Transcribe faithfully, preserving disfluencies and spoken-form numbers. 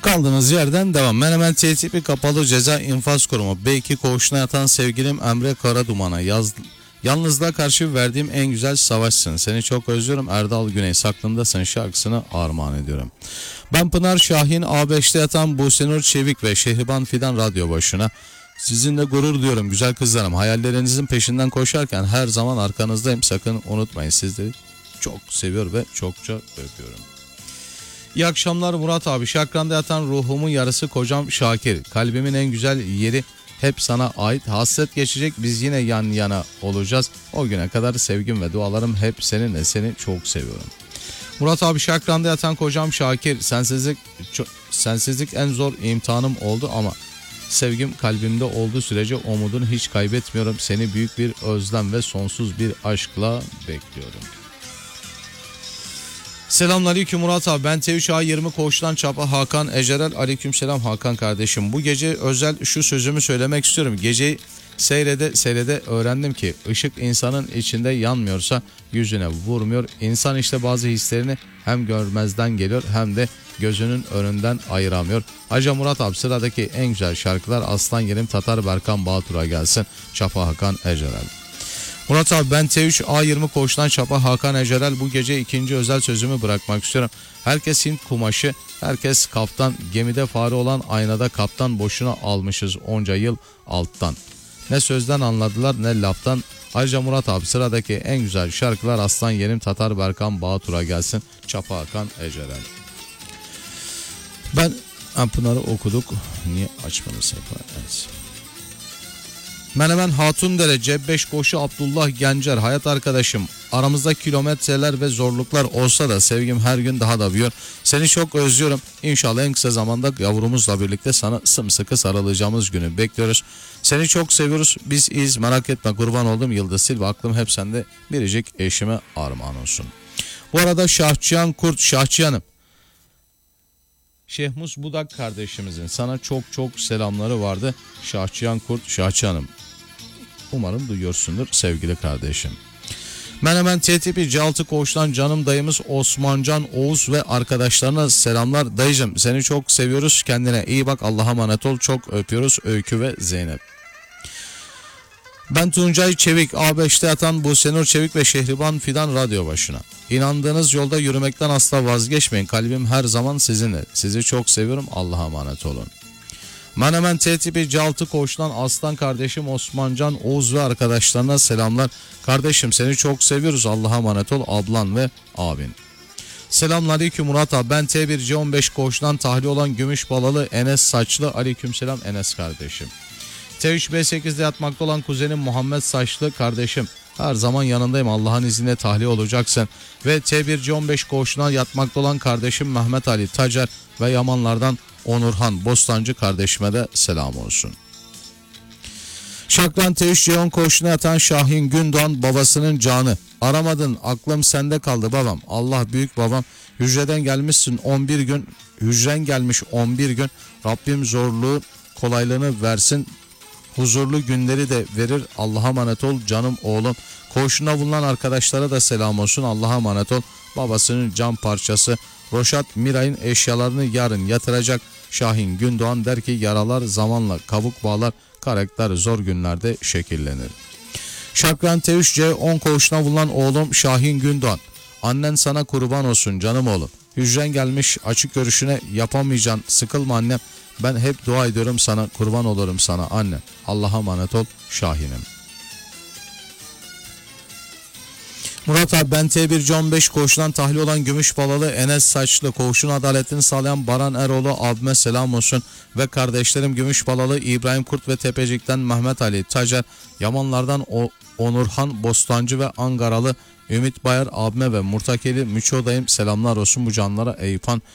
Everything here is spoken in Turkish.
Kaldığımız yerden devam. Menemen T T P Kapalı Ceza İnfaz Kurumu B iki koğuşuna yatan sevgilim Emre Karaduman'a yaz, yalnızlığa karşı verdiğim en güzel savaşsın. Seni çok özlüyorum. Erdal Güney Saklımdasın şarkısını armağan ediyorum. Ben Pınar Şahin A beşte yatan Busenur Çevik ve Şehriban Fidan radyo başına. Sizinle gurur duyuyorum güzel kızlarım. Hayallerinizin peşinden koşarken her zaman arkanızdayım. Sakın unutmayın, sizleri çok seviyor ve çokça öpüyorum. İyi akşamlar Murat abi. Şakran'da yatan ruhumun yarısı kocam Şakir. Kalbimin en güzel yeri hep sana ait. Hasret geçecek, biz yine yan yana olacağız. O güne kadar sevgim ve dualarım hep seninle. Seni çok seviyorum. Murat abi, Şakran'da yatan kocam Şakir. Sensizlik çok, sensizlik en zor imtihanım oldu ama sevgim kalbimde olduğu sürece umudunu hiç kaybetmiyorum. Seni büyük bir özlem ve sonsuz bir aşkla bekliyorum. Selamünaleyküm Murat abi. Ben T üç A yirmi koğuştan Çapa Hakan Ecerel. Aleykümselam Hakan kardeşim. Bu gece özel şu sözümü söylemek istiyorum. Geceyi seyrede seyrede öğrendim ki ışık insanın içinde yanmıyorsa yüzüne vurmuyor. İnsan işte bazı hislerini hem görmezden geliyor hem de gözünün önünden ayıramıyor. Hacı Murat abi, sıradaki en güzel şarkılar Aslan Yerim Tatar Berkan Batur'a gelsin. Çapa Hakan Ecerel. Murat abi, ben T üç A yirmi koğuştan Çapa Hakan Ecerel. Bu gece ikinci özel sözümü bırakmak istiyorum. Herkes Hint kumaşı, herkes kaptan. Gemide fare olan aynada kaptan. Boşuna almışız onca yıl alttan. Ne sözden anladılar ne laftan. Ayrıca Murat abi, sıradaki en güzel şarkılar Aslan Yerim Tatar Berkan Batur'a gelsin. Çapa Hakan Ecerel. Ben Pınar'ı okuduk. Niye açmadı sayfa? Evet. Menemen Hatundere C beş koşu Abdullah Gencer hayat arkadaşım. Aramızda kilometreler ve zorluklar olsa da sevgim her gün daha da büyüyor. Seni çok özlüyorum. İnşallah en kısa zamanda yavrumuzla birlikte sana sımsıkı sarılacağımız günü bekliyoruz. Seni çok seviyoruz. Biz iyiyiz, merak etme, kurban oldum Yıldız Silva. Aklım hep sende. Biricik eşime armağan olsun. Bu arada Şahçıyan Kurt, Şahçıyan'ım. Şehmus Budak kardeşimizin sana çok çok selamları vardı. Şahçıyan Kurt, Şahçıyan'ım. Umarım duyuyorsundur sevgili kardeşim. Menemen T T P C altı koğuştan canım dayımız Osmancan Oğuz ve arkadaşlarına selamlar. Dayıcım seni çok seviyoruz. Kendine iyi bak. Allah'a emanet ol. Çok öpüyoruz Öykü ve Zeynep. Ben Tuncay Çevik A beşte yatan Busenur Çevik ve Şehriban Fidan radyo başına. İnandığınız yolda yürümekten asla vazgeçmeyin. Kalbim her zaman sizinle. Sizi çok seviyorum. Allah'a emanet olun. Menemen T T P C altı koğuştan Aslan kardeşim Osmancan Oğuz ve arkadaşlarına selamlar. Kardeşim seni çok seviyoruz. Allah'a emanet ol ablan ve abin. Selamünaleyküm Murat abi. Ben T bir C on beş koğuştan tahliye olan Gümüşbalalı Enes Saçlı. Aleykümselam Enes kardeşim. T üç B sekizde yatmakta olan kuzenim Muhammed Saçlı kardeşim. Her zaman yanındayım, Allah'ın izniyle tahliye olacaksın. Ve T bir C on beş koğuşuna yatmakta olan kardeşim Mehmet Ali Tacer ve Yamanlardan Onurhan Bostancı kardeşime de selam olsun. Şakran T üç C on koğuşuna yatan Şahin Gündoğan babasının canı. Aramadın, aklım sende kaldı babam. Allah büyük babam. Hücreden gelmişsin on bir gün. Hücren gelmiş on bir gün. Rabbim zorluğu kolaylığını versin. Huzurlu günleri de verir. Allah'a emanet ol canım oğlum. Koğuşuna bulunan arkadaşlara da selam olsun. Allah'a emanet ol. Babasının can parçası. Roşat Miray'ın eşyalarını yarın yatıracak. Şahin Gündoğan der ki yaralar zamanla kabuk bağlar. Karakter zor günlerde şekillenir. Şakran T üç C on koğuşuna bulunan oğlum Şahin Gündoğan. Annen sana kurban olsun canım oğlum. Hücren gelmiş açık görüşüne yapamayacaksın. Sıkılma annem. Ben hep dua ediyorum sana, kurban olurum sana anne. Allah'a emanet ol Şahin'im. Murat abi, ben T bir C on beş koğuşundan tahliye olan Gümüşbalalı Enes Saçlı, koğuşun adaletini sağlayan Baran Eroğlu abime selam olsun. Ve kardeşlerim Gümüşbalalı İbrahim Kurt ve Tepecik'ten Mehmet Ali Tacer, Yamanlardan o Onurhan Bostancı ve Ankaralı Ümit Bayar abime ve Murtakeli Müçodayım selamlar olsun bu canlara Eyüphan